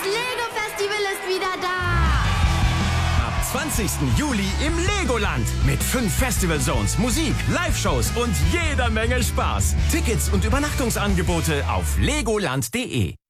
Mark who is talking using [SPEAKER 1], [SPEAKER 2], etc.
[SPEAKER 1] Lego-Festival ist wieder da.
[SPEAKER 2] Ab 20. Juli im Legoland. Mit 5 Festival-Zones, Musik, Live-Shows und jeder Menge Spaß. Tickets und Übernachtungsangebote auf legoland.de.